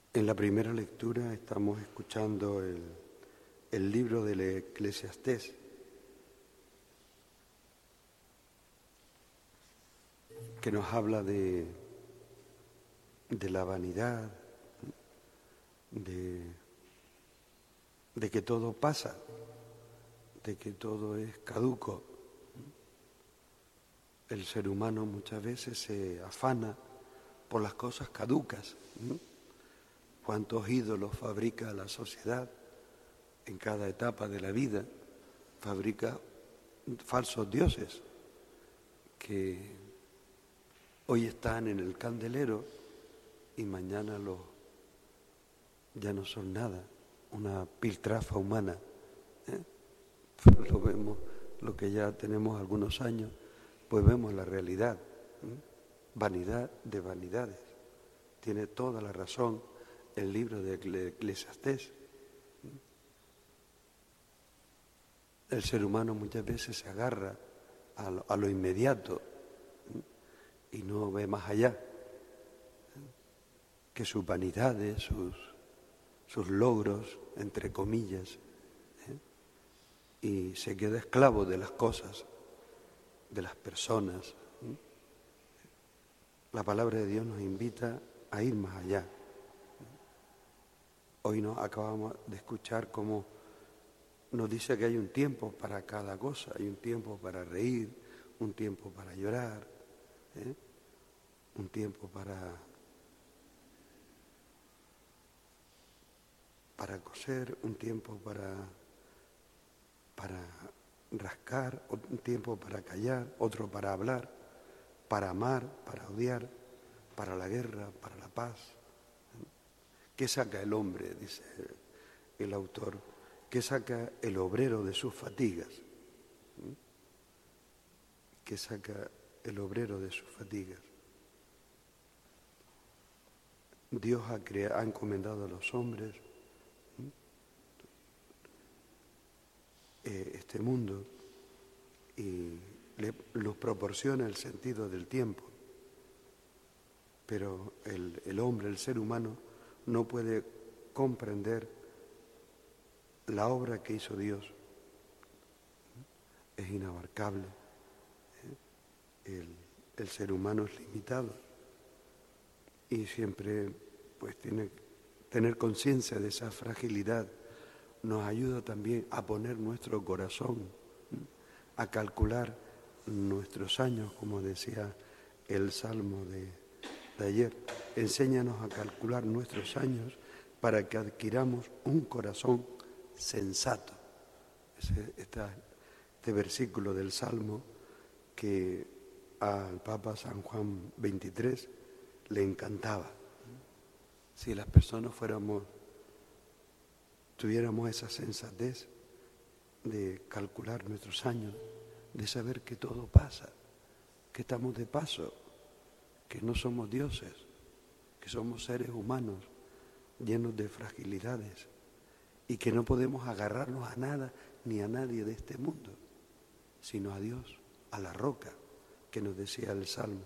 En la primera lectura estamos escuchando el libro del Eclesiastés, que nos habla de la vanidad, de que todo pasa, de que todo es caduco. El ser humano muchas veces se afana por las cosas caducas. ¿Cuántos ídolos fabrica la sociedad en cada etapa de la vida? Fabrica falsos dioses que hoy están en el candelero y mañana ya no son nada, una piltrafa humana. Lo vemos, lo que ya tenemos algunos años, pues vemos la realidad. Vanidad de vanidades. Tiene toda la razón el libro de Eclesiastés. El ser humano muchas veces se agarra a lo inmediato y no ve más allá, que sus vanidades, sus logros, entre comillas, y se queda esclavo de las cosas, de las personas. La palabra de Dios nos invita a ir más allá. Hoy nos acabamos de escuchar cómo nos dice que hay un tiempo para cada cosa, hay un tiempo para reír, un tiempo para llorar, un tiempo para coser, un tiempo para rascar, un tiempo para callar, otro para hablar, para amar, para odiar, para la guerra, para la paz. ¿Qué saca el hombre?, dice el autor. ¿Qué saca el obrero de sus fatigas? ¿Qué saca el obrero de sus fatigas? Dios ha encomendado a los hombres este mundo y los proporciona el sentido del tiempo. Pero el hombre, el ser humano, no puede comprender la obra que hizo Dios. Es inabarcable. El ser humano es limitado y siempre pues tiene que tener conciencia de esa fragilidad. Nos ayuda también a poner nuestro corazón, a calcular nuestros años, como decía el Salmo de ayer. Enséñanos a calcular nuestros años para que adquiramos un corazón sensato. Este versículo del Salmo que al Papa San Juan XXIII le encantaba. Si las personas tuviéramos esa sensatez de calcular nuestros años, de saber que todo pasa, que estamos de paso, que no somos dioses, que somos seres humanos llenos de fragilidades y que no podemos agarrarnos a nada ni a nadie de este mundo, sino a Dios, a la roca que nos decía el Salmo.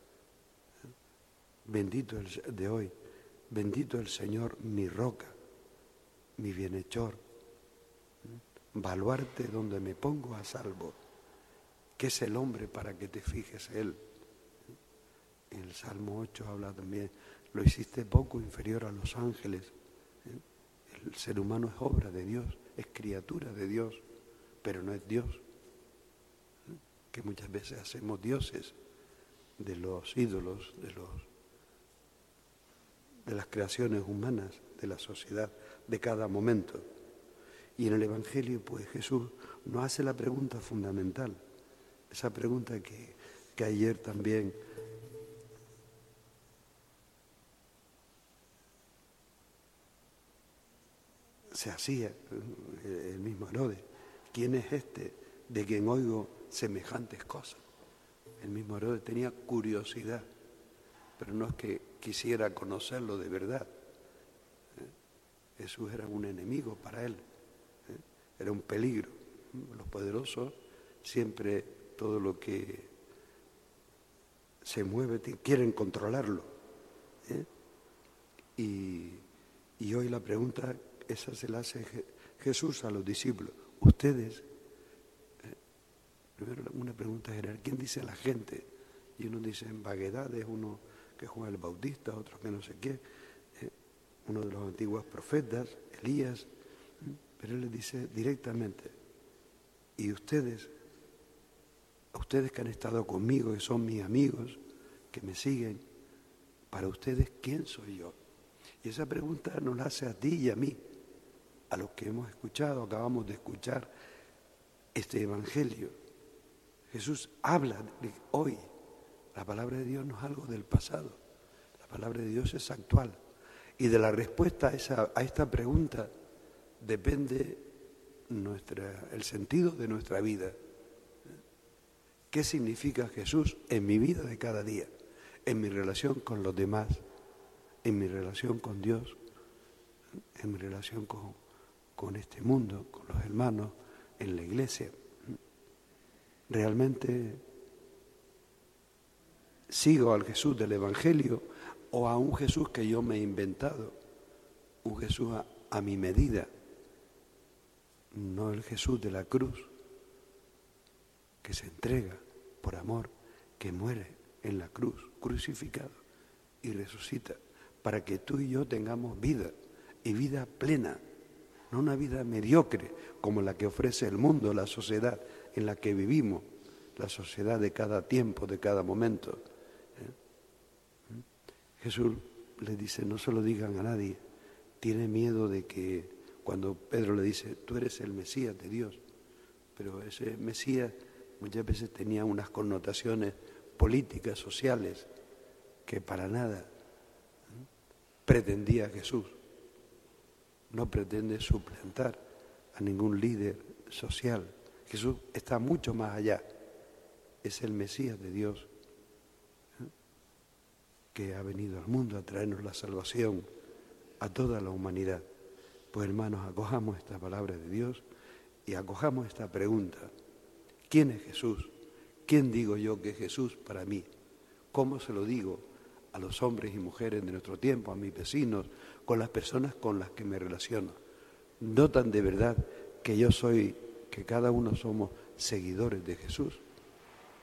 Bendito de hoy, bendito el Señor, mi roca, mi bienhechor, baluarte donde me pongo a salvo. ¿Qué es el hombre para que te fijes Él? En el Salmo 8 habla también, lo hiciste poco inferior a los ángeles. El ser humano es obra de Dios, es criatura de Dios, pero no es Dios. Que muchas veces hacemos dioses de los ídolos, de las creaciones humanas, de la sociedad, de cada momento. Y en el Evangelio, pues Jesús nos hace la pregunta fundamental, esa pregunta que ayer también se hacía el mismo Herodes. ¿Quién es este de quien oigo semejantes cosas? El mismo Herodes tenía curiosidad, pero no es que quisiera conocerlo de verdad. Jesús era un enemigo para él, era un peligro. Los poderosos siempre, todo lo que se mueve, quieren controlarlo. Y Y hoy la pregunta, esa se la hace Jesús a los discípulos. Ustedes, primero una pregunta general, ¿quién dice la gente? Y uno dice en vaguedades, uno que Juan el Bautista, otro que no sé qué, uno de los antiguos profetas, Elías, pero él les dice directamente, y ustedes que han estado conmigo, que son mis amigos, que me siguen, para ustedes, ¿quién soy yo? Y esa pregunta nos la hace a ti y a mí, a los que hemos escuchado, acabamos de escuchar este Evangelio. Jesús habla de hoy. La palabra de Dios no es algo del pasado. La palabra de Dios es actual. Y de la respuesta a esta pregunta depende el sentido de nuestra vida. ¿Qué significa Jesús en mi vida de cada día? En mi relación con los demás, en mi relación con Dios, en mi relación con este mundo, con los hermanos, en la iglesia. ¿Realmente sigo al Jesús del Evangelio o a un Jesús que yo me he inventado? Un Jesús a mi medida, no el Jesús de la cruz, que se entrega por amor, que muere en la cruz, crucificado y resucita, para que tú y yo tengamos vida, y vida plena, no una vida mediocre como la que ofrece el mundo, la sociedad en la que vivimos, la sociedad de cada tiempo, de cada momento. Jesús les dice, no se lo digan a nadie, tiene miedo de que cuando Pedro le dice, tú eres el Mesías de Dios, pero ese Mesías muchas veces tenía unas connotaciones políticas, sociales, que para nada pretendía Jesús. No pretende suplantar a ningún líder social. Jesús está mucho más allá. Es el Mesías de Dios que ha venido al mundo a traernos la salvación a toda la humanidad. Pues hermanos, acojamos esta palabra de Dios y acojamos esta pregunta. ¿Quién es Jesús? ¿Quién digo yo que es Jesús para mí? ¿Cómo se lo digo a los hombres y mujeres de nuestro tiempo, a mis vecinos, con las personas con las que me relaciono? ¿Notan de verdad que yo soy, que cada uno somos seguidores de Jesús?